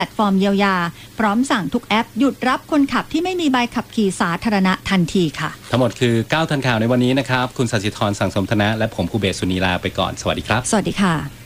แพลตฟอร์มเยียวยาพร้อมสั่งทุกแอปหยุดรับคนขับที่ไม่มีใบขับขี่สาธารณะทันทีค่ะทั้งหมดคือ9ทันข่าวในวันนี้นะครับคุณสัจจิธรสังสมธนะและผมภูเบศสุนีลาไปก่อนสวัสดีครับสวัสดีค่ะ